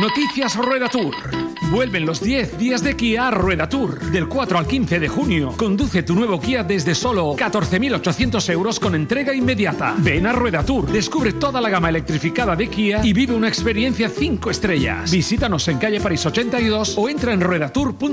Noticias Rueda Tour. Vuelven los 10 días de Kia a Rueda Tour. Del 4 al 15 de junio. Conduce tu nuevo Kia desde solo 14.800 euros con entrega inmediata. Ven a Rueda Tour. Descubre toda la gama electrificada de Kia y vive una experiencia 5 estrellas. Visítanos en calle París 82 o entra en ruedatour.com.